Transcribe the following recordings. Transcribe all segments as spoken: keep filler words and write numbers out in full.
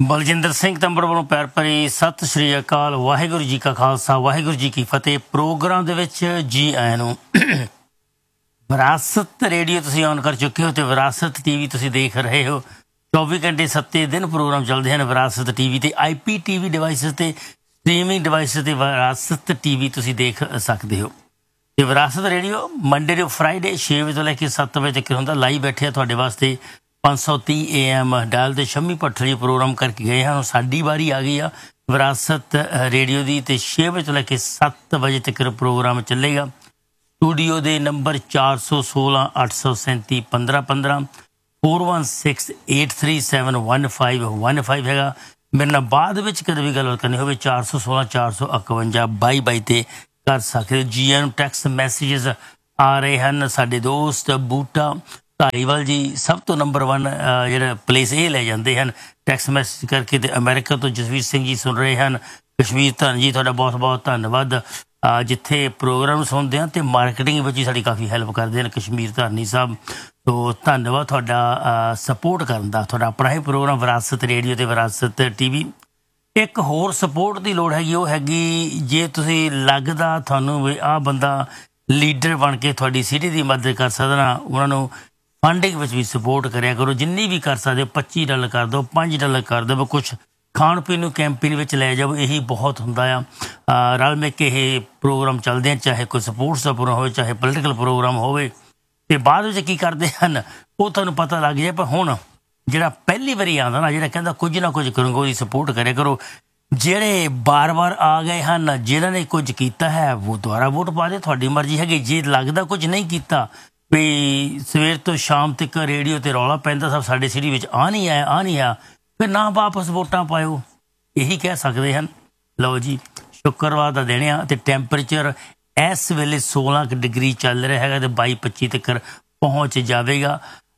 ਬਲਜਿੰਦਰ ਸਿੰਘ ਤੰਬੜ ਵੱਲੋਂ ਪੈਰ ਭਰੀ ਸਤਿ ਸ਼੍ਰੀ ਅਕਾਲ। ਵਾਹਿਗੁਰੂ ਜੀ ਕਾ ਖਾਲਸਾ, ਵਾਹਿਗੁਰੂ ਜੀ ਕੀ ਫਤਿਹ। ਪ੍ਰੋਗਰਾਮ ਦੇ ਵਿੱਚ ਜੀ ਆਇਆਂ ਨੂੰ। ਵਿਰਾਸਤ ਰੇਡੀਓ ਤੁਸੀਂ ਔਨ ਕਰ ਚੁੱਕੇ ਹੋ ਤੇ ਵਿਰਾਸਤ ਟੀ ਵੀ ਤੁਸੀਂ ਦੇਖ ਰਹੇ ਹੋ। ਚੌਵੀ ਘੰਟੇ ਸੱਤੇ ਦਿਨ ਪ੍ਰੋਗਰਾਮ ਚੱਲਦੇ ਹਨ ਵਿਰਾਸਤ ਟੀ ਵੀ 'ਤੇ। ਆਈ ਪੀ ਟੀ ਵੀ ਡਿਵਾਈਸਿਸ 'ਤੇ, ਸਟਰੀਮਿੰਗ ਡਿਵਾਈਸਿਸ 'ਤੇ ਵਿਰਾਸਤ ਟੀ ਵੀ ਤੁਸੀਂ ਦੇਖ ਸਕਦੇ ਹੋ। ਅਤੇ ਵਿਰਾਸਤ ਰੇਡੀਓ ਮੰਡੇ ਟੂ ਫਰਾਈਡੇ ਛੇ ਵਜੇ ਤੋਂ ਲੈ ਕੇ ਸੱਤ ਵਜੇ ਤੱਕ ਹੁੰਦਾ। ਲਾਈਵ ਬੈਠੇ ਆ ਤੁਹਾਡੇ ਵਾਸਤੇ ਪੰਜ ਸੌ ਤੀਹ ਏ ਐਮ ਡਾਇਲ 'ਤੇ। ਸ਼ੰਮੀ ਭੱਠਲੀ ਪ੍ਰੋਗਰਾਮ ਕਰਕੇ ਗਏ ਹਨ। ਸਾਡੀ ਵਾਰੀ ਆ ਗਈ ਆ ਵਿਰਾਸਤ ਰੇਡੀਓ ਦੀ, ਅਤੇ ਛੇ ਵਜੇ ਤੋਂ ਲੈ ਕੇ ਸੱਤ ਵਜੇ ਤੱਕ ਪ੍ਰੋਗਰਾਮ ਚੱਲੇਗਾ। ਸਟੂਡੀਓ ਦੇ ਨੰਬਰ ਚਾਰ ਸੌ ਸੋਲਾਂ ਅੱਠ ਸੌ ਸੈਂਤੀ ਪੰਦਰਾਂ ਪੰਦਰਾਂ four one six eight three seven one five one five ਹੈਗਾ। ਮੇਰੇ ਨਾਲ ਬਾਅਦ ਵਿੱਚ ਕਦੇ ਵੀ ਗੱਲਬਾਤ ਕਰਨੀ ਹੋਵੇ ਚਾਰ ਸੌ ਸੋਲਾਂ ਚਾਰ ਸੌ ਇਕਵੰਜਾ ਬਾਈ ਬਾਈ 'ਤੇ ਕਰ ਸਕਦੇ ਹੋ। ਜੀ ਨੂੰ ਟੈਕਸਟ ਮੈਸੇਜਿਸ ਆ ਰਹੇ ਹਨ। ਸਾਡੇ ਦੋਸਤ ਬੂਟਾ ਧਾਰੀਵਾਲ ਜੀ ਸਭ ਤੋਂ ਨੰਬਰ ਵਨ ਜਿਹੜਾ ਪਲੇਸ ਇਹ ਲੈ ਜਾਂਦੇ ਹਨ ਟੈਕਸਟ ਮੈਸੇਜ ਕਰਕੇ। ਅਤੇ ਅਮਰੀਕਾ ਤੋਂ ਜਸਵੀਰ ਸਿੰਘ ਜੀ ਸੁਣ ਰਹੇ ਹਨ। ਕਸ਼ਮੀਰ ਧੰਨ ਜੀ ਤੁਹਾਡਾ ਬਹੁਤ ਬਹੁਤ ਧੰਨਵਾਦ। ਜਿੱਥੇ ਪ੍ਰੋਗਰਾਮ ਸੁਣਦੇ ਹਾਂ ਅਤੇ ਮਾਰਕੀਟਿੰਗ ਵਿੱਚ ਹੀ ਸਾਡੀ ਕਾਫੀ ਹੈਲਪ ਕਰਦੇ ਹਨ ਕਸ਼ਮੀਰ ਧਾਨੀ ਸਾਹਿਬ। ਤੋ ਧੰਨਵਾਦ ਤੁਹਾਡਾ ਸਪੋਰਟ ਕਰਨ ਦਾ। ਤੁਹਾਡਾ ਆਪਣਾ ਹੀ ਪ੍ਰੋਗਰਾਮ ਵਿਰਾਸਤ ਰੇਡੀਓ ਅਤੇ ਵਿਰਾਸਤ ਟੀ ਵੀ। ਇੱਕ ਹੋਰ ਸਪੋਰਟ ਦੀ ਲੋੜ ਹੈਗੀ, ਉਹ ਹੈਗੀ ਜੇ ਤੁਸੀਂ ਲੱਗਦਾ ਤੁਹਾਨੂੰ ਵੀ ਆਹ ਬੰਦਾ ਲੀਡਰ ਬਣ ਕੇ ਤੁਹਾਡੀ ਸਿਟੀ ਦੀ ਮਦਦ ਕਰ ਸਕਦਾ ਨਾ, ਉਹਨਾਂ ਨੂੰ ਫੰਡਿੰਗ ਵਿੱਚ ਵੀ ਸਪੋਰਟ ਕਰਿਆ ਕਰੋ। ਜਿੰਨੀ ਵੀ ਕਰ ਸਕਦੇ ਹੋ, ਪੱਚੀ ਡਾਲਰ ਕਰ ਦਿਓ, ਪੰਜ ਡਾਲਰ ਕਰ ਦਿਓ, ਕੁਛ ਖਾਣ ਪੀਣ ਨੂੰ ਕੈਂਪੇਨ ਵਿੱਚ ਲੈ ਜਾਓ। ਇਹੀ ਬਹੁਤ ਹੁੰਦਾ ਆ। ਰਲ ਮਿਲ ਕੇ ਇਹ ਪ੍ਰੋਗਰਾਮ ਚੱਲਦੇ ਆ, ਚਾਹੇ ਕੋਈ ਸਪੋਰਟਸ ਦਾ ਪ੍ਰੋਗਰਾਮ ਹੋਵੇ, ਚਾਹੇ ਪੋਲੀਟੀਕਲ ਪ੍ਰੋਗਰਾਮ ਹੋਵੇ। ਅਤੇ ਬਾਅਦ ਵਿੱਚ ਕੀ ਕਰਦੇ ਹਨ ਉਹ ਤੁਹਾਨੂੰ ਪਤਾ ਲੱਗ ਜਾਏ। ਪਰ ਹੁਣ ਜਿਹੜਾ ਪਹਿਲੀ ਵਾਰੀ ਆਉਂਦਾ ਨਾ, ਜਿਹੜਾ ਕਹਿੰਦਾ ਕੁਝ ਨਾ ਕੁਝ ਕਰੂੰਗਾ, ਉਹਦੀ ਸਪੋਰਟ ਕਰਿਆ ਕਰੋ। ਜਿਹੜੇ ਬਾਰ ਬਾਰ ਆ ਗਏ ਹਨ, ਜਿਨ੍ਹਾਂ ਨੇ ਕੁਝ ਕੀਤਾ ਹੈ ਉਹ ਦੁਬਾਰਾ ਵੋਟ ਪਾ ਦੇ, ਤੁਹਾਡੀ ਮਰਜ਼ੀ ਹੈਗੀ। ਜੇ ਲੱਗਦਾ ਕੁਝ ਨਹੀਂ ਕੀਤਾ ਵੀ ਸਵੇਰ ਤੋਂ ਸ਼ਾਮ ਤੱਕ ਰੇਡੀਓ 'ਤੇ ਰੌਲਾ ਪੈਂਦਾ ਸਭ ਸਾਡੇ ਸਿਟੀ ਵਿੱਚ ਆ ਨਹੀਂ ਆਇਆ ਆ ਨਹੀਂ ਆਇਆ, ਫਿਰ ਨਾ ਵਾਪਸ ਵੋਟਾਂ ਪਾਇਓ, ਇਹੀ ਕਹਿ ਸਕਦੇ ਹਨ। ਲਓ ਜੀ, ਸ਼ੁੱਕਰਵਾਰ ਦਾ ਦਿਨ ਆ ਅਤੇ ਟੈਂਪਰੇਚਰ ਇਸ ਵੇਲੇ ਸੋਲਾਂ ਕੁ ਡਿਗਰੀ ਚੱਲ ਰਿਹਾ ਹੈਗਾ ਅਤੇ ਬਾਈ ਪੱਚੀ ਤੱਕ ਪਹੁੰਚ ਜਾਵੇਗਾ।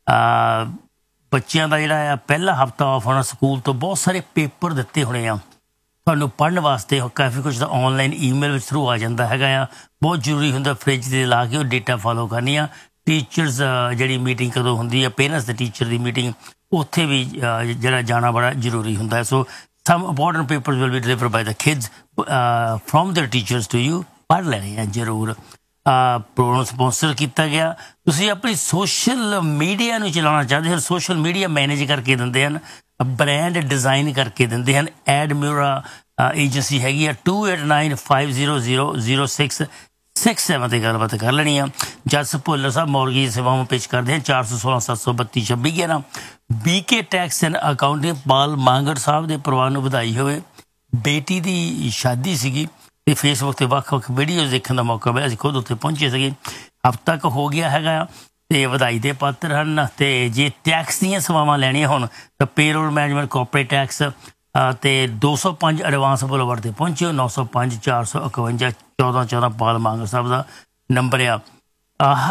ਬੱਚਿਆਂ ਦਾ ਜਿਹੜਾ ਆ ਪਹਿਲਾ ਹਫ਼ਤਾ ਆਫ ਹੋਣਾ ਸਕੂਲ ਤੋਂ। ਬਹੁਤ ਸਾਰੇ ਪੇਪਰ ਦਿੱਤੇ ਹੋਣੇ ਆ ਤੁਹਾਨੂੰ ਪੜ੍ਹਨ ਵਾਸਤੇ। ਕਾਫੀ ਕੁਛ ਤਾਂ ਔਨਲਾਈਨ ਈਮੇਲ ਵਿੱਚ ਥਰੂ ਆ ਜਾਂਦਾ ਹੈਗਾ ਆ। ਬਹੁਤ ਜ਼ਰੂਰੀ ਹੁੰਦਾ ਫਰਿੱਜ 'ਤੇ ਲਾ ਕੇ ਉਹ ਡੇਟਾ ਫੋਲੋ ਕਰਨੀ ਆ। ਟੀਚਰਸ ਜਿਹੜੀ ਮੀਟਿੰਗ ਕਦੋਂ ਹੁੰਦੀ ਹੈ, ਪੇਰੈਂਟਸ ਅਤੇ ਟੀਚਰ ਦੀ ਮੀਟਿੰਗ, ਉੱਥੇ ਵੀ ਜਿਹੜਾ ਜਾਣਾ ਬੜਾ ਜ਼ਰੂਰੀ ਹੁੰਦਾ ਹੈ। ਸੋ ਸਮ important paper will be delivered by the kids from ਦਰ ਟੀਚਰਸ ਟੂ ਯੂ। ਪੜ੍ਹ ਲੈਣੇ ਆ ਜ਼ਰੂਰ। ਪ੍ਰੋਗਰਾਮ ਸਪੋਂਸਰ ਕੀਤਾ ਗਿਆ। ਤੁਸੀਂ ਆਪਣੀ ਸੋਸ਼ਲ ਮੀਡੀਆ ਨੂੰ ਚਲਾਉਣਾ ਚਾਹੁੰਦੇ ਹੋ, ਸੋਸ਼ਲ ਮੀਡੀਆ ਮੈਨੇਜ ਕਰਕੇ ਦਿੰਦੇ ਹਨ, ਬ੍ਰੈਂਡ ਡਿਜ਼ਾਈਨ ਕਰਕੇ ਦਿੰਦੇ ਹਨ। ਐਡਮਿਊਰਾ ਏਜੰਸੀ ਹੈਗੀ ਆ to eight nine five zero zero zero six six seven 'ਤੇ ਗੱਲਬਾਤ ਕਰ ਲੈਣੀ ਆ। ਜਸ ਭੁੱਲਰ ਸਾਹਿਬ ਮੌਰਗੇਜ ਸੇਵਾਵਾਂ ਪੇਸ਼ ਕਰਦੇ ਹਨ ਚਾਰ ਸੌ ਸੋਲਾਂ ਸੱਤ ਸੌ ਬੱਤੀ ਛੱਬੀ ਗਿਆਰਾਂ। B K tax and accounting ਪਾਲ ਮਾਂਗੜ ਸਾਹਿਬ ਦੇ ਪਰਿਵਾਰ ਨੂੰ ਵਧਾਈ ਹੋਵੇ। ਬੇਟੀ ਦੀ ਸ਼ਾਦੀ ਸੀਗੀ ਅਤੇ ਫੇਸਬੁੱਕ 'ਤੇ ਵੱਖ ਵੱਖ ਵੀਡੀਓਜ਼ ਦੇਖਣ ਦਾ ਮੌਕਾ ਮਿਲਿਆ। ਅਸੀਂ ਖੁਦ ਉੱਥੇ ਪਹੁੰਚੇ ਸੀਗੇ। ਹਫ਼ਤਾ ਕੁ ਹੋ ਗਿਆ ਹੈਗਾ ਅਤੇ ਵਧਾਈ ਦੇ ਪਾਤਰ ਹਨ। ਅਤੇ ਜੇ ਟੈਕਸ ਦੀਆਂ ਸੇਵਾਵਾਂ ਲੈਣੀਆਂ ਹੋਣ ਤਾਂ ਪੇਰੋਲ ਮੈਨੇਜਮੈਂਟ, ਕਾਰਪੋਰੇਟ ਟੈਕਸ ਅਤੇ ਦੋ ਸੌ ਪੰਜ ਐਡਵਾਂਸ ਬੁਲਵਰਡ 'ਤੇ ਪਹੁੰਚਿਓ। ਨੌ ਸੌ ਪੰਜ ਚਾਰ ਸੌ ਇਕਵੰਜਾ ਚੌਦਾਂ ਚੌਦਾਂ ਪਾਲ ਮਾਂਗੜ ਸਾਹਿਬ ਦਾ ਨੰਬਰ ਆ। ਆਹ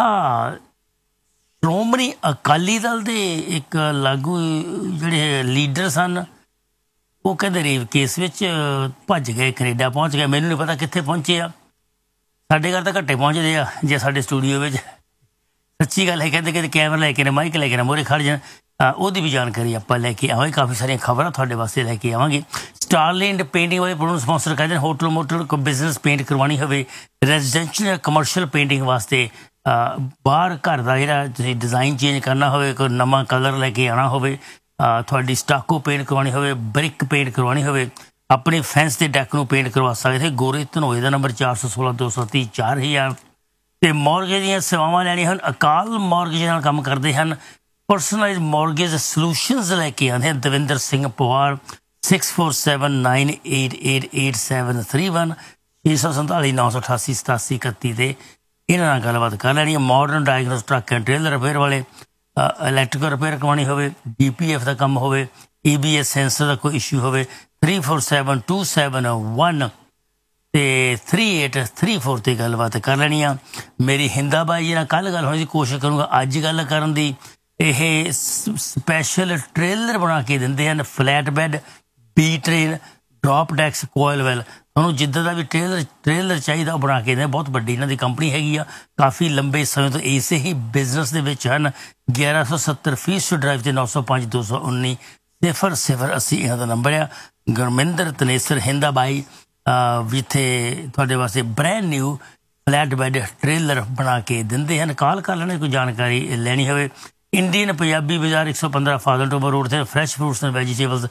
ਸ਼੍ਰੋਮਣੀ ਅਕਾਲੀ ਦਲ ਦੇ ਇੱਕ ਲਾਗੂ ਜਿਹੜੇ ਲੀਡਰ ਸਨ, ਉਹ ਕਹਿੰਦੇ ਰੇਪ ਕੇਸ ਵਿੱਚ ਭੱਜ ਗਏ, ਕੈਨੇਡਾ ਪਹੁੰਚ ਗਏ। ਮੈਨੂੰ ਨਹੀਂ ਪਤਾ ਕਿੱਥੇ ਪਹੁੰਚੇ ਆ। ਸਾਡੇ ਘਰ ਤਾਂ ਘੱਟੇ ਪਹੁੰਚਦੇ ਆ ਜੇ ਸਾਡੇ ਸਟੂਡੀਓ ਵਿੱਚ। ਸੱਚੀ ਗੱਲ ਹੈ। ਕਹਿੰਦੇ ਕਿ ਕੈਮਰਾ ਲੈ ਕੇ ਨਾ, ਮਾਈਕ ਲੈ ਕੇ ਨਾ ਮੂਹਰੇ ਖੜ੍ਹ ਜਾਣ। ਉਹਦੀ ਵੀ ਜਾਣਕਾਰੀ ਆਪਾਂ ਲੈ ਕੇ ਆਵਾਂਗੇ। ਕਾਫੀ ਸਾਰੀਆਂ ਖਬਰਾਂ ਤੁਹਾਡੇ ਵਾਸਤੇ ਲੈ ਕੇ ਆਵਾਂਗੇ। ਸਟਾਰਲੈਂਡ ਪੇਂਟਿੰਗ ਵਾਲੇ ਪ੍ਰੋਗਰਾਮ ਸਪੋਂਸਰ ਕਰਦੇ ਨੇ। ਹੋਟਲ ਮੋਟਲ ਕੋਈ ਬਿਜ਼ਨਸ ਪੇਂਟ ਕਰਵਾਉਣੀ ਹੋਵੇ, ਰੈਜ਼ੀਡੈਂਸ਼ੀਅਲ ਕਮਰਸ਼ੀਅਲ ਪੇਂਟਿੰਗ ਵਾਸਤੇ, ਬਾਹਰ ਘਰ ਦਾ ਜਿਹੜਾ ਤੁਸੀਂ ਡਿਜ਼ਾਈਨ ਚੇਂਜ ਕਰਨਾ ਹੋਵੇ, ਕੋਈ ਨਵਾਂ ਕਲਰ ਲੈ ਕੇ ਆਉਣਾ ਹੋਵੇ, ਤੁਹਾਡੀ ਸਟਾਕੋ ਪੇਂਟ ਕਰਵਾਉਣੀ ਹੋਵੇ, ਬ੍ਰਿਕ ਪੇਂਟ ਕਰਵਾਉਣੀ ਹੋਵੇ, ਆਪਣੇ ਫੈਂਸ ਦੇ ਡੈਕ ਨੂੰ ਪੇਂਟ ਕਰਵਾ ਸਕਦੇ। ਗੋਰੇ ਧਨੋਏ ਦਾ ਨੰਬਰ ਚਾਰ ਸੌ ਸੋਲਾਂ ਦੋ ਸੌ ਤੀਹ ਚਾਰ ਹਜ਼ਾਰ। ਅਤੇ ਮੌਰਗੇਜ ਦੀਆਂ ਸੇਵਾਵਾਂ ਲੈਣੀਆਂ ਹਨ, ਅਕਾਲ ਮੌਰਗੇਜ ਨਾਲ ਕੰਮ ਕਰਦੇ ਹਨ। ਪਰਸਨਲਾਈਜ਼ ਮੌਰਗੇਜ ਸਲਿਊਸ਼ਨਸ ਲੈ ਕੇ ਆਉਂਦੇ ਹਨ Davinder Singh Pawar. Six four seven nine eight eight eight seven three one ਛੇ ਸੌ ਸੰਤਾਲੀ ਨੌ ਸੌ ਅਠਾਸੀ ਸਤਾਸੀ ਇਕੱਤੀ 'ਤੇ ਇਹਨਾਂ ਨਾਲ ਗੱਲਬਾਤ ਕਰ ਲੈਣੀ ਹੈ। Modern diagnose truck and trailer repair ਵਾਲੇ, ਇਲੈਕਟ੍ਰੀਕਲ ਰਿਪੇਅਰ ਕਰਵਾਉਣੀ ਹੋਵੇ, ਡੀ ਪੀ ਐਫ ਦਾ ਕੰਮ ਹੋਵੇ, ਈ ਬੀ ਐਸ ਸੈਂਸਰ ਦਾ ਕੋਈ ਇਸ਼ੂ ਹੋਵੇ, three four seven to seven one ਅਤੇ ਥ੍ਰੀ ਏਟ ਥ੍ਰੀ ਫੋਰ 'ਤੇ ਗੱਲਬਾਤ ਕਰ ਲੈਣੀ ਆ। ਮੇਰੀ ਹਿੰਦਾ ਬਾਈ ਜੀ ਨਾਲ ਕੱਲ੍ਹ ਗੱਲ ਹੋਣੀ ਸੀ, ਕੋਸ਼ਿਸ਼ ਕਰੂੰਗਾ ਅੱਜ ਗੱਲ ਕਰਨ ਦੀ। ਇਹ ਸਪੈਸ਼ਲ ਟ੍ਰੇਲਰ ਬਣਾ ਕੇ ਦਿੰਦੇ ਹਨ, flat bed, B train, drop ਡੈਕਸ, ਕੋਇਲ ਵੈਲ। ਤੁਹਾਨੂੰ ਜਿੱਦਾਂ ਦਾ ਵੀ ਟ੍ਰੇਲਰ ਟ੍ਰੇਲਰ ਚਾਹੀਦਾ ਉਹ ਬਣਾ ਕੇ ਦਿੰਦੇ। ਬਹੁਤ ਵੱਡੀ ਇਹਨਾਂ ਦੀ ਕੰਪਨੀ ਹੈਗੀ ਆ। ਕਾਫੀ ਲੰਬੇ ਸਮੇਂ ਤੋਂ ਇਸੇ ਹੀ ਬਿਜ਼ਨਸ ਦੇ ਵਿੱਚ ਹਨ। ਗਿਆਰਾਂ ਸੌ ਸੱਤਰ ਫੀਸ ਟੂ ਡਰਾਈਵ 'ਤੇ ਨੌ ਸੌ ਪੰਜ ਦੋ ਸੌ ਉੱਨੀ ਸਿਫਰ ਸਿਫਰ अस्सी ਇਹਨਾਂ ਦਾ ਨੰਬਰ ਆ। ਗੁਰਮਿੰਦਰ ਤਨੇਸਰ ਹਿੰਦਾ ਬਾਈ ਜਿੱਥੇ ਤੁਹਾਡੇ ਵਾਸਤੇ brand new flat bed trailer ਬਣਾ ਕੇ ਦਿੰਦੇ ਹਨ। ਕਾਲ ਕਰ ਲੈਣਾ ਕੋਈ ਜਾਣਕਾਰੀ ਲੈਣੀ ਹੋਵੇ। ਇੰਡੀਅਨ ਪੰਜਾਬੀ ਬਾਜ਼ਾਰ ਇੱਕ ਸੌ ਪੰਦਰਾਂ ਫਾਜ਼ਲ ਟੋਬਾ ਰੋਡ 'ਤੇ fresh fruits and vegetables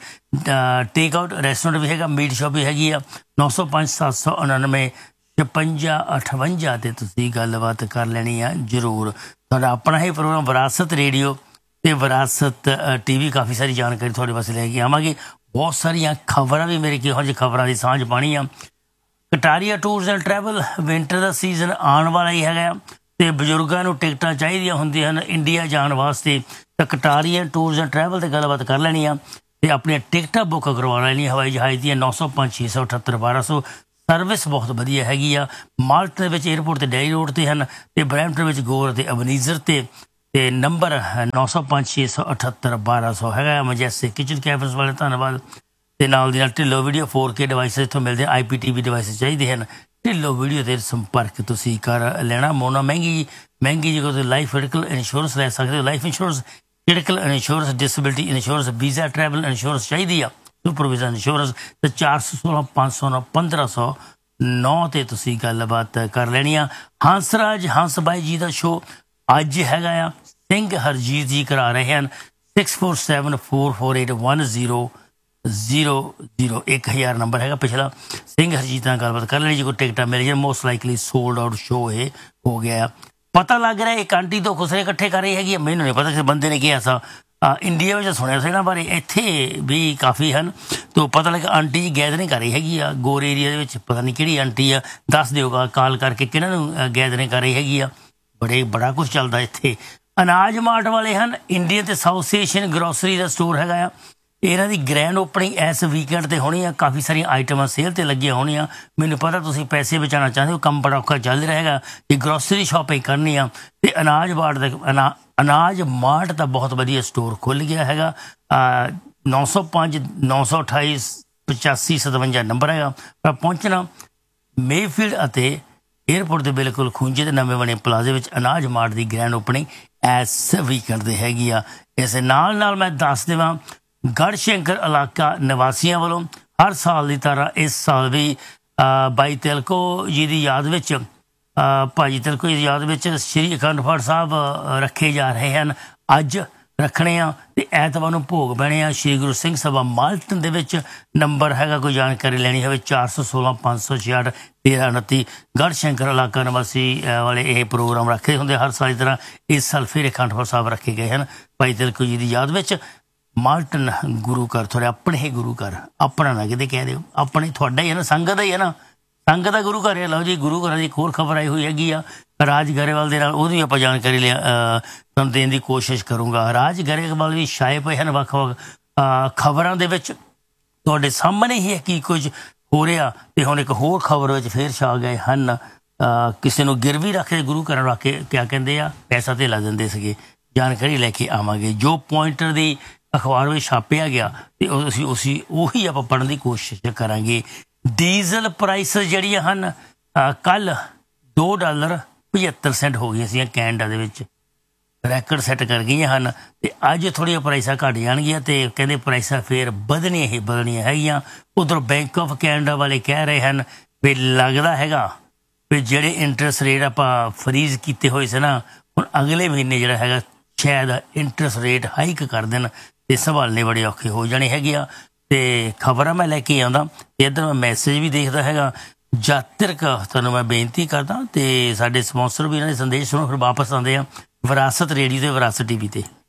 take out restaurant ਵੀ ਹੈਗਾ, ਮੀਟ ਸ਼ੋਪ ਵੀ ਹੈਗੀ ਆ। ਨੌ ਸੌ ਪੰਜ ਸੱਤ ਸੌ ਉਣਾਨਵੇਂ ਛਪੰਜਾ ਅਠਵੰਜਾ 'ਤੇ ਤੁਸੀਂ ਗੱਲਬਾਤ ਕਰ ਲੈਣੀ ਆ ਜ਼ਰੂਰ। ਤੁਹਾਡਾ ਆਪਣਾ ਹੀ ਪ੍ਰੋਗਰਾਮ ਵਿਰਾਸਤ ਰੇਡੀਓ ਤੇ ਵਿਰਾਸਤ ਟੀ ਵੀ ਕਾਫੀ ਸਾਰੀ ਜਾਣਕਾਰੀ ਤੁਹਾਡੇ ਵਾਸਤੇ ਲੈ ਕੇ ਆਵਾਂਗੇ। ਬਹੁਤ ਸਾਰੀਆਂ ਖਬਰਾਂ ਵੀ ਮੇਰੇ ਕਿਹੋ ਜਿਹੀ ਖਬਰਾਂ ਦੀ ਸਾਂਝ ਪਾਣੀ ਆ। Kataria tours and travel winter the season ਆਉਣ ਵਾਲਾ ਹੀ ਹੈਗਾ ਤੇ ਬਜ਼ੁਰਗਾਂ ਨੂੰ ਟਿਕਟਾਂ ਚਾਹੀਦੀਆਂ ਹੁੰਦੀਆਂ ਹਨ ਇੰਡੀਆ ਜਾਣ ਵਾਸਤੇ, ਤਾਂ ਕਟਾਰੀਆ ਟੂਰਸ ਐਂਡ ਟਰੈਵਲ 'ਤੇ ਗੱਲਬਾਤ ਕਰ ਲੈਣੀ ਆ ਤੇ ਆਪਣੀਆਂ ਟਿਕਟਾਂ ਬੁੱਕ ਕਰਵਾ ਲੈਣੀਆਂ ਹਵਾਈ ਜਹਾਜ਼ ਦੀਆਂ। ਨੌ ਸੌ ਪੰਜ ਛੇ ਸੌ ਅਠੱਤਰ ਬਾਰਾਂ ਸੌ ਸਰਵਿਸ ਬਹੁਤ ਵਧੀਆ ਹੈਗੀ ਆ। ਮਾਲਟਨ ਵਿੱਚ ਏਅਰਪੋਰਟ ਤੇ ਡੇਰੀ ਰੋਡ 'ਤੇ ਹਨ ਤੇ ਬਰੈਂਪਟਨ ਵਿੱਚ ਗੋਰ ਅਤੇ ਅਬਨੀਜ਼ਰ 'ਤੇ ਤੇ ਨੰਬਰ ਨੌ ਸੌ ਪੰਜ ਛੇ ਸੌ ਅਠੱਤਰ ਬਾਰਾਂ ਸੌ ਹੈਗਾ। ਮਜੈਸਟਿਕ ਕਿਚਨ ਕੈਬਨਸ ਵਾਲੇ ਧੰਨਵਾਦ। ਤੇ ਨਾਲ ਦੀ ਨਾਲ Dhillon video four K device ਇੱਥੋਂ ਮਿਲਦੇ ਆਈ ਪੀ ਟੀ ਵੀ ਡਿਵਾਈਸ ਚਾਹੀਦੇ ਹਨ। ਢਿੱਲੋਂ ਵੀਡੀਓ ਦੇ ਸੰਪਰਕ ਤੁਸੀਂ ਕਰ ਲੈਣਾ। ਮੋਨਾ ਮਹਿੰਗੀ ਮਹਿੰਗੀ ਜਗ੍ਹਾ ਤੋਂ ਲਾਈਫ ਕ੍ਰਿਟੀਕਲ ਇੰਸ਼ੋਰੈਂਸ ਲੈ ਸਕਦੇ ਹੋ। Life insurance, critical insurance, disability insurance, visa travel insurance ਚਾਹੀਦੀ ਆ, ਸੁਪਰਵਿਜ਼ਨ ਇੰਸ਼ੋਰੈਂਸ ਤੇ ਚਾਰ ਸੌ ਸੋਲਾਂ ਪੰਜ ਸੌ ਨੌ ਪੰਦਰਾਂ ਸੌ ਨੌ 'ਤੇ ਤੁਸੀਂ ਗੱਲਬਾਤ ਕਰ ਲੈਣੀ ਆ। ਹੰਸਰਾਜ ਹੰਸ ਬਾਈ ਜੀ ਦਾ ਸ਼ੋਅ ਅੱਜ ਹੈਗਾ ਆ। ਸਿੰਘ ਹਰਜੀਤ ਜੀ ਕਰਾ ਰਹੇ ਹਨ। Six four seven four four eight one zero zero zero ਇੱਕ ਹਜ਼ਾਰ ਨੰਬਰ ਹੈਗਾ ਪਿਛਲਾ। ਸਿੰਘ ਹਰਜੀਤ ਨਾਲ ਗੱਲਬਾਤ ਕਰ ਲੈਣੀ ਜੀ ਕੋਈ ਟਿਕਟਾਂ ਮਿਲ ਜਾਣ। Most likely sold out show ਇਹ ਹੋ ਗਿਆ। ਪਤਾ ਲੱਗ ਰਿਹਾ ਇੱਕ ਆਂਟੀ ਤੋਂ ਖੁਸਰੇ ਇਕੱਠੇ ਕਰ ਰਹੀ ਹੈਗੀ। ਮੈਨੂੰ ਨਹੀਂ ਪਤਾ ਕਿਸੇ ਬੰਦੇ ਨੇ ਕਿਹਾ ਸਾ ਇੰਡੀਆ ਵਿੱਚ ਸੁਣਿਆ ਸੀ ਇਹਨਾਂ ਬਾਰੇ, ਇੱਥੇ ਵੀ ਕਾਫੀ ਹਨ। ਤੋਂ ਪਤਾ ਲੱਗਾ ਆਂਟੀ ਜੀ ਗੈਦਰਿੰਗ ਕਰ ਰਹੀ ਹੈਗੀ ਆ ਗੋਰ ਏਰੀਆ ਦੇ ਵਿੱਚ। ਪਤਾ ਨਹੀਂ ਕਿਹੜੀ ਆਂਟੀ ਆ, ਦੱਸ ਦਿਓਗਾ ਕਾਲ ਕਰਕੇ ਕਿਹਨਾਂ ਨੂੰ ਗੈਦਰਿੰਗ ਕਰ ਰਹੀ ਹੈਗੀ ਆ। ਬੜੇ ਬੜਾ ਕੁਛ ਚੱਲਦਾ ਇੱਥੇ। ਅਨਾਜ ਮਾਰਟ ਵਾਲੇ ਹਨ। ਇੰਡੀਅਨ ਤੇ ਸਾਊਥ ਏਸ਼ੀਅਨ ਗਰੋਸਰੀ ਦਾ ਸਟੋਰ ਹੈਗਾ ਆ। ਇਹਨਾਂ ਦੀ ਗ੍ਰੈਂਡ ਓਪਨਿੰਗ ਇਸ ਵੀਕਐਂਡ 'ਤੇ ਹੋਣੀ ਆ। ਕਾਫੀ ਸਾਰੀਆਂ ਆਈਟਮਾਂ ਸੇਲ 'ਤੇ ਲੱਗੀਆਂ ਹੋਣੀਆਂ। ਮੈਨੂੰ ਪਤਾ ਤੁਸੀਂ ਪੈਸੇ ਬਚਾਉਣਾ ਚਾਹੁੰਦੇ ਹੋ, ਕੰਮ ਬੜਾ ਔਖਾ ਚੱਲ ਰਿਹਾ ਹੈਗਾ ਕਿ ਗਰੋਸਰੀ ਸ਼ਾਪਿੰਗ ਕਰਨੀ ਆ ਅਤੇ ਅਨਾਜ ਮਾਰਟ ਦਾ ਅਨਾ ਅਨਾਜ ਮਾਰਟ ਦਾ ਬਹੁਤ ਵਧੀਆ ਸਟੋਰ ਖੁੱਲ੍ਹ ਗਿਆ ਹੈਗਾ। ਨੌ ਸੌ ਪੰਜ ਨੌ ਸੌ ਅਠਾਈ ਪਚਾਸੀ ਸਤਵੰਜਾ ਨੰਬਰ ਹੈਗਾ। ਪਰ ਪਹੁੰਚਣਾ ਮੇਫੀਲਡ ਅਤੇ ਏਅਰਪੋਰਟ ਦੇ ਬਿਲਕੁਲ ਖੂੰਜੇ ਦੇ ਨਵੇਂ ਬਣੇ ਪਲਾਜ਼ੇ ਵਿੱਚ ਅਨਾਜ ਮਾਰਟ ਦੀ ਗ੍ਰੈਂਡ ਓਪਨਿੰਗ ਇਸ ਵੀਕਐਂਡ 'ਤੇ ਹੈਗੀ ਆ। ਇਸ ਨਾਲ ਨਾਲ ਮੈਂ ਦੱਸ ਦੇਵਾਂ ਗੜ੍ਹਸ਼ੰਕਰ ਇਲਾਕਾ ਨਿਵਾਸੀਆਂ ਵੱਲੋਂ ਹਰ ਸਾਲ ਦੀ ਤਰ੍ਹਾਂ ਇਸ ਸਾਲ ਵੀ ਬਾਈ ਤਿਲਕੋ ਜੀ ਦੀ ਯਾਦ ਵਿੱਚ ਭਾਜੀ ਤਿਲਕੋ ਜੀ ਦੀ ਯਾਦ ਵਿੱਚ ਸ਼੍ਰੀ ਅਖੰਡ ਪਾਠ ਸਾਹਿਬ ਰੱਖੇ ਜਾ ਰਹੇ ਹਨ। ਅੱਜ ਰੱਖਣੇ ਆ ਤੇ ਐਤਵਾਰ ਨੂੰ ਭੋਗ ਪੈਣੇ ਆ ਸ਼੍ਰੀ ਗੁਰੂ ਸਿੰਘ ਸਭਾ ਮਾਲਟਨ ਦੇ ਵਿੱਚ। ਨੰਬਰ ਹੈਗਾ ਕੋਈ ਜਾਣਕਾਰੀ ਲੈਣੀ ਹੋਵੇ ਚਾਰ ਸੌ ਸੋਲਾਂ ਪੰਜ ਸੌ ਛਿਆਹਠ ਤੇਰਾਂ ਉਨੱਤੀ। ਗੜ੍ਹਸ਼ੰਕਰ ਇਲਾਕਾ ਨਿਵਾਸੀ ਵਾਲੇ ਇਹ ਪ੍ਰੋਗਰਾਮ ਰੱਖਦੇ ਹੁੰਦੇ ਹਰ ਸਾਲ ਦੀ ਤਰ੍ਹਾਂ। ਇਸ ਸਾਲ ਫਿਰ ਅਖੰਡ ਪਾਠ ਸਾਹਿਬ ਰੱਖੇ ਗਏ ਹਨ ਭਾਈ ਤਿਲਕੋ ਜੀ ਦੀ ਯਾਦ ਵਿੱਚ। ਮਾਲਟਨ ਗੁਰੂ ਘਰ ਤੁਹਾਡੇ ਆਪਣੇ ਹੀ ਗੁਰੂ ਘਰ, ਆਪਣਾ ਨਾ ਕਿਤੇ ਕਹਿ ਦਿਓ, ਆਪਣੇ ਤੁਹਾਡਾ ਹੀ ਹੈ ਨਾ, ਸੰਗਤ ਦਾ ਹੀ ਹੈ ਨਾ, ਸੰਗਤ ਦਾ ਗੁਰੂ ਘਰ ਹੈ। ਲਓ ਜੀ ਗੁਰੂ ਘਰਾਂ ਦੀ ਇੱਕ ਹੋਰ ਖਬਰ ਆਈ ਹੋਈ ਹੈਗੀ ਆ ਰਾਜ ਗਰੇਵਾਲ ਦੇ ਨਾਲ, ਉਹਦੀ ਆਪਾਂ ਜਾਣਕਾਰੀ ਲਿਆ ਤੁਹਾਨੂੰ ਦੇਣ ਦੀ ਕੋਸ਼ਿਸ਼ ਕਰੂੰਗਾ। ਰਾਜ ਗਰੇਵਾਲ ਵੀ ਛਾਏ ਪਏ ਹਨ ਵੱਖ ਵੱਖ ਖਬਰਾਂ ਦੇ ਵਿੱਚ। ਤੁਹਾਡੇ ਸਾਹਮਣੇ ਹੀ ਹੈ ਕੀ ਕੁਝ ਹੋ ਰਿਹਾ। ਅਤੇ ਹੁਣ ਇੱਕ ਹੋਰ ਖਬਰ ਵਿੱਚ ਫੇਰ ਛਾ ਗਏ ਹਨ। ਕਿਸੇ ਨੂੰ ਗਿਰਵੀ ਰੱਖ ਕੇ ਗੁਰੂ ਘਰਾਂ ਰੱਖ ਕੇ ਕਿਆ ਕਹਿੰਦੇ ਆ ਪੈਸਾ ਧੇਲਾ ਦਿੰਦੇ ਸੀਗੇ। ਜਾਣਕਾਰੀ ਲੈ ਕੇ ਆਵਾਂਗੇ ਜੋ ਪੁਆਇੰਟਰ ਦੀ ਅਖਬਾਰ ਵਿੱਚ ਛਾਪਿਆ ਗਿਆ ਅਤੇ ਅਸੀਂ ਉਸੀ ਉਹੀ ਆਪਾਂ ਪੜ੍ਹਨ ਦੀ ਕੋਸ਼ਿਸ਼ ਕਰਾਂਗੇ। ਡੀਜ਼ਲ ਪ੍ਰਾਈਸ ਜਿਹੜੀਆਂ ਹਨ ਕੱਲ੍ਹ ਦੋ ਡਾਲਰ ਪਝੱਤਰ ਸੈਂਟ ਹੋ ਗਈਆਂ ਸੀਗੀਆਂ ਕੈਨੇਡਾ ਦੇ ਵਿੱਚ, ਰੈਕਡ ਸੈੱਟ ਕਰ ਗਈਆਂ ਹਨ। ਅਤੇ ਅੱਜ ਥੋੜ੍ਹੀਆਂ ਪ੍ਰਾਈਸਾਂ ਘੱਟ ਜਾਣਗੀਆਂ ਅਤੇ ਕਹਿੰਦੇ ਪ੍ਰਾਈਸਾਂ ਫਿਰ ਵਧਣੀਆਂ ਹੀ ਵਧਣੀਆਂ ਹੈਗੀਆਂ। ਉੱਧਰ ਬੈਂਕ ਆਫ ਕੈਨੇਡਾ ਵਾਲੇ ਕਹਿ ਰਹੇ ਹਨ ਵੀ ਲੱਗਦਾ ਹੈਗਾ ਵੀ ਜਿਹੜੇ ਇੰਟਰਸਟ ਰੇਟ ਆਪਾਂ ਫਰੀਜ਼ ਕੀਤੇ ਹੋਏ ਸੀ ਨਾ, ਹੁਣ ਅਗਲੇ ਮਹੀਨੇ ਜਿਹੜਾ ਹੈਗਾ ਸ਼ਾਇਦ ਇੰਟਰਸਟ ਰੇਟ ਹਾਈਕ ਕਰ ਦੇਣ ਅਤੇ ਸੰਭਾਲਣੇ ਬੜੇ ਔਖੇ ਹੋ ਜਾਣੇ ਹੈਗੇ ਆ। ਅਤੇ ਖਬਰਾਂ ਮੈਂ ਲੈ ਕੇ ਆਉਂਦਾ ਅਤੇ ਇੱਧਰ ਮੈਂ ਮੈਸੇਜ ਵੀ ਦੇਖਦਾ ਹੈਗਾ। ਜਦ ਤੱਕ ਤੁਹਾਨੂੰ ਮੈਂ ਬੇਨਤੀ ਕਰਦਾ ਅਤੇ ਸਾਡੇ ਸਪੋਂਸਰ ਵੀ ਇਹਨਾਂ ਦੇ ਸੰਦੇਸ਼ ਸੁਣੋ ਫਿਰ ਵਾਪਸ ਆਉਂਦੇ ਆ ਵਿਰਾਸਤ ਰੇਡੀਓ ਅਤੇ ਵਿਰਾਸਤ ਟੀ ਵੀ 'ਤੇ।